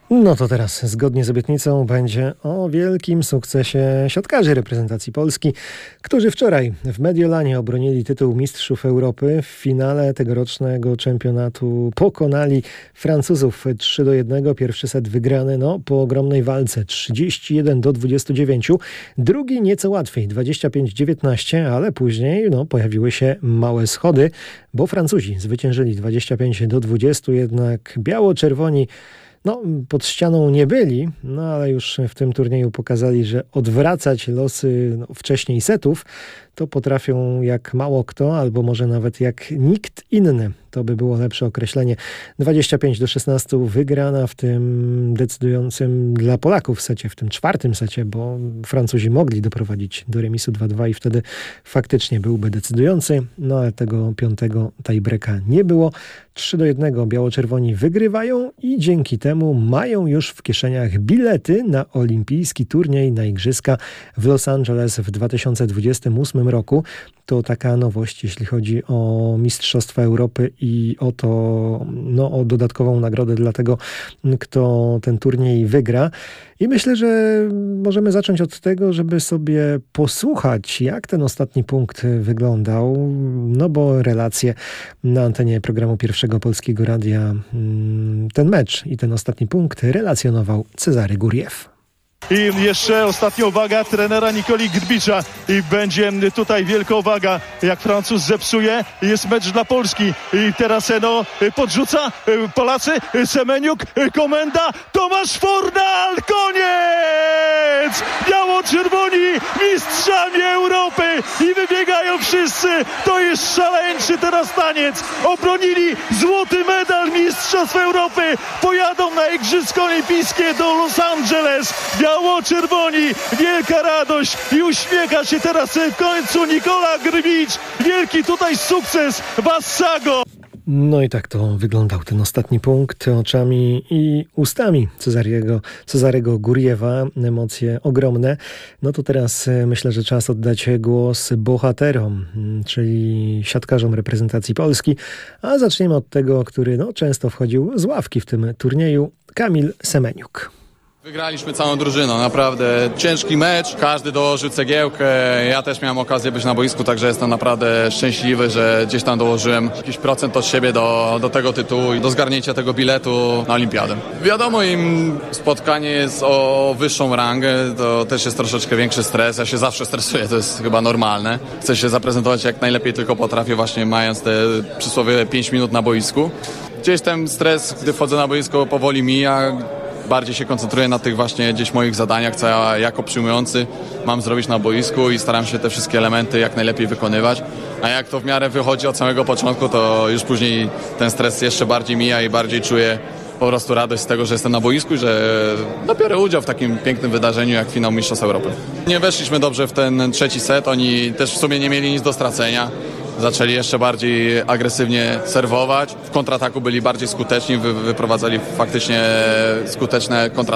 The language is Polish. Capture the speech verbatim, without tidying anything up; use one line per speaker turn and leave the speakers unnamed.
No to teraz, zgodnie z obietnicą, będzie o wielkim sukcesie siatkarzy reprezentacji Polski, którzy wczoraj w Mediolanie obronili tytuł Mistrzów Europy. W finale tegorocznego czempionatu pokonali Francuzów trzy do jednego. Pierwszy set wygrany no, po ogromnej walce trzydzieści jeden do dwudziestu dziewięciu. Drugi nieco łatwiej, dwadzieścia pięć dziewiętnaście, ale później no, pojawiły się małe schody, bo Francuzi zwyciężyli dwadzieścia pięć do dwudziestu, jednak biało-czerwoni No, pod ścianą nie byli, no ale już w tym turnieju pokazali, że odwracać losy no, wcześniej setów to potrafią jak mało kto, albo może nawet jak nikt inny. To by było lepsze określenie. dwadzieścia pięć do szesnastu wygrana w tym decydującym dla Polaków secie, w tym czwartym secie, bo Francuzi mogli doprowadzić do remisu dwa dwa i wtedy faktycznie byłby decydujący, no ale tego piątego tiebreaka nie było. trzy do jednego biało-czerwoni wygrywają i dzięki temu mają już w kieszeniach bilety na olimpijski turniej na Igrzyska w Los Angeles w dwa tysiące dwudziestym ósmym roku. To taka nowość, jeśli chodzi o Mistrzostwa Europy i o to, no, o dodatkową nagrodę dla tego, kto ten turniej wygra. I myślę, że możemy zacząć od tego, żeby sobie posłuchać, jak ten ostatni punkt wyglądał, no bo relacje na antenie programu Pierwszego Polskiego Radia, ten mecz i ten ostatni punkt relacjonował Cezary Guriew.
I jeszcze ostatnia uwaga trenera Nikoli Grbicza i będzie tutaj wielka uwaga, jak Francuz zepsuje, jest mecz dla Polski i teraz no podrzuca Polacy, Semeniuk, komenda, Tomasz Fornal, koniec! Biało-czerwoni mistrzami Europy i wybiegają wszyscy, to jest szaleńczy teraz taniec, obronili złoty medal Mistrzostw Europy, pojadą na Igrzyska Olimpijskie do Los Angeles. Biało-czerwoni, wielka radość i uśmiecha się teraz w końcu Nikola Grbicz. Wielki tutaj sukces Wassago.
No i tak to wyglądał ten ostatni punkt oczami i ustami Cezariego, Cezarego Guriewa. Emocje ogromne. No to teraz myślę, że czas oddać głos bohaterom, czyli siatkarzom reprezentacji Polski. A zaczniemy od tego, który no, często wchodził z ławki w tym turnieju, Kamil Semeniuk.
Wygraliśmy całą drużyną, naprawdę ciężki mecz, każdy dołożył cegiełkę, ja też miałem okazję być na boisku, także jestem naprawdę szczęśliwy, że gdzieś tam dołożyłem jakiś procent od siebie do, do tego tytułu i do zgarnięcia tego biletu na olimpiadę. Wiadomo, im spotkanie jest o wyższą rangę, to też jest troszeczkę większy stres, ja się zawsze stresuję, to jest chyba normalne. Chcę się zaprezentować jak najlepiej tylko potrafię, właśnie mając te przysłowie pięć minut na boisku. Gdzieś ten stres, gdy wchodzę na boisko, powoli mija. Bardziej się koncentruję na tych właśnie gdzieś moich zadaniach, co ja jako przyjmujący mam zrobić na boisku i staram się te wszystkie elementy jak najlepiej wykonywać. A jak to w miarę wychodzi od samego początku, to już później ten stres jeszcze bardziej mija i bardziej czuję po prostu radość z tego, że jestem na boisku, że dopiero udział w takim pięknym wydarzeniu jak finał Mistrzostw Europy. Nie weszliśmy dobrze w ten trzeci set, oni też w sumie nie mieli nic do stracenia. Zaczęli jeszcze bardziej agresywnie serwować. W kontrataku byli bardziej skuteczni, wy, wyprowadzali faktycznie skuteczne kontrataky.